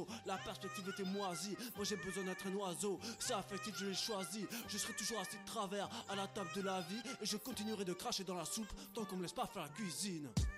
chaud, la perspective était moisie. Moi j'ai besoin d'être un oiseau, c'est affectif, je l'ai choisi. Je serai toujours assis de travers à la table de la vie, et je continuerai de cracher dans la soupe tant qu'on me laisse pas faire la cuisine.